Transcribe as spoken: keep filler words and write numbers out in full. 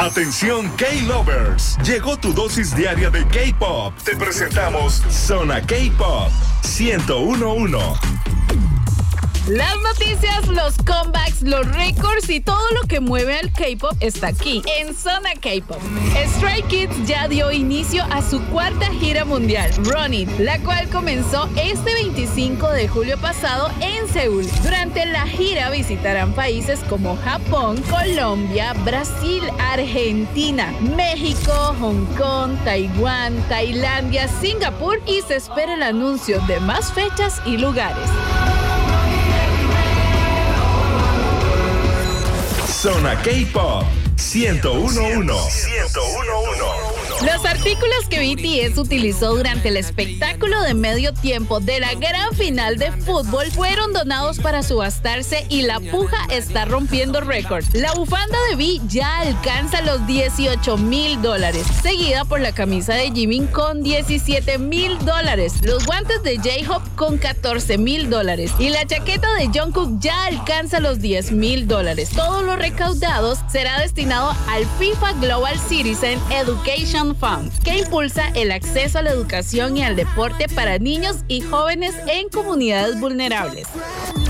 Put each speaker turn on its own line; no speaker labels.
Atención K-Lovers, llegó tu dosis diaria de K-Pop. Te presentamos Zona K-Pop ciento uno punto uno.
Las noticias, los comebacks, los récords y todo lo que mueve al K-pop está aquí, en Zona K-Pop. Stray Kids ya dio inicio a su cuarta gira mundial, Run It, la cual comenzó este veinticinco de julio pasado en Seúl. Durante la gira visitarán países como Japón, Colombia, Brasil, Argentina, México, Hong Kong, Taiwán, Tailandia, Singapur y se espera el anuncio de más fechas y lugares.
Zona K-Pop ciento uno punto uno.
Los artículos que B T S utilizó durante el espectáculo de medio tiempo de la gran final de fútbol fueron donados para subastarse y la puja está rompiendo récord. La bufanda de V ya alcanza los dieciocho mil dólares, seguida por la camisa de Jimin con diecisiete mil dólares, los guantes de J-Hope con catorce mil dólares y la chaqueta de Jungkook ya alcanza los diez mil dólares. Todo lo recaudado será destinado al FIFA Global Citizen Education Fund, que impulsa el acceso a la educación y al deporte para niños y jóvenes en comunidades vulnerables.